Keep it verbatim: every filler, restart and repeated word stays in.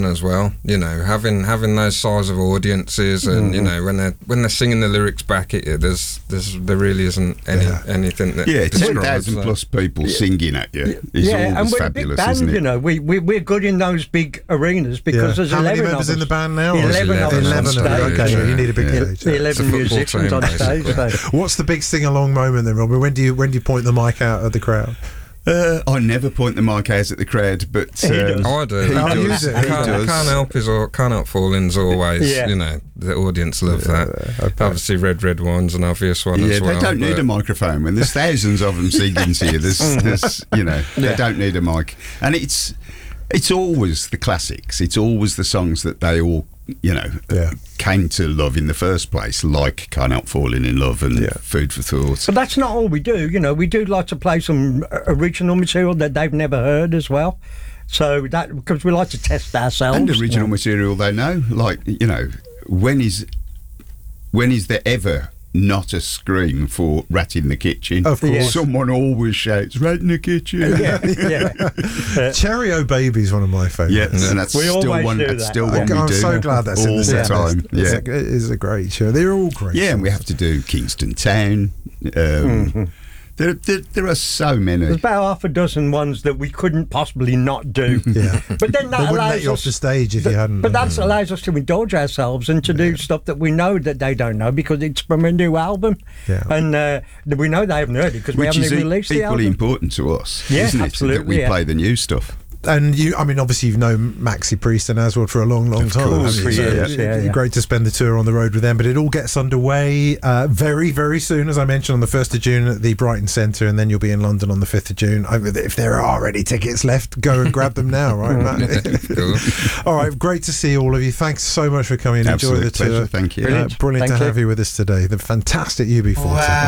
fun as well. You know, having having those size of audiences, and mm. you know, when they're when they're singing the lyrics back at you, there's there's there really isn't any yeah. anything that yeah, ten thousand plus people yeah. singing at you. Is yeah, and we're fabulous, a big band. isn't it? You know, we we we're good in those big arenas because yeah. there's how eleven many members of in the band now? Eleven, eleven, eleven of them. Okay, yeah. You need a big yeah. stage. The eleven musicians team, on stage. So. What's the big sing-along moment then, Robin? When do you when do you point the mic out at the crowd? Uh, I never point the mic out at the crowd, but um, oh, I do. He I does. He He can't, does. can't help his or can't help falling's always. Yeah. You know, the audience love yeah, that. okay. Obviously, Red Red Wine's an obvious one yeah, as well. they don't need a microphone when there's thousands of them singing to you. There's, there's, you know, yeah. they don't need a mic, and it's it's always the classics. It's always the songs that they all, you know, yeah. came to love in the first place, like Can't Help Falling in Love and yeah. Food for Thought. But that's not all we do. You know, we do like to play some original material that they've never heard as well. So that because we like to test ourselves. And original yeah. material they know. Like, you know, when is when is there ever not a scream for Rat in the Kitchen? Of course. Yeah. Someone always shouts, Rat in the Kitchen. Yeah, yeah. uh, Cherry O Baby is one of my favourites. Yes, and that's We still always one. do That's that. still one I'm we do. so glad that's all in the, the set time. list. Yeah, It's a, it is a great show. They're all great. yeah, and we songs. have to do Kingston Town. Um, mm-hmm. there, there, there are so many. There's about half a dozen ones that we couldn't possibly not do. Yeah, but then that they wouldn't allows let you us off the stage if that, you hadn't. But that allows us to indulge ourselves and to yeah. do stuff that we know that they don't know because it's from a new album, yeah. and uh, we know they haven't heard it because we Which haven't is even released the equally album. important to us, Yeah, isn't it? absolutely, That we yeah. play the new stuff. And you, I mean, obviously you've known Maxi Priest and Aswad for a long, long Of time. course, haven't you? for So years, it- yeah, yeah. Great to spend the tour on the road with them. But it all gets underway uh, very, very soon, as I mentioned, on the first of June at the Brighton Centre, and then you'll be in London on the fifth of June. I mean, if there are any tickets left, go and grab them now, right, Matt? Cool. All right, great to see all of you. Thanks so much for coming. Absolute Enjoy the pleasure. tour. Thank you. Uh, Brilliant. brilliant Thank to you. have you with us today. The fantastic U B forty.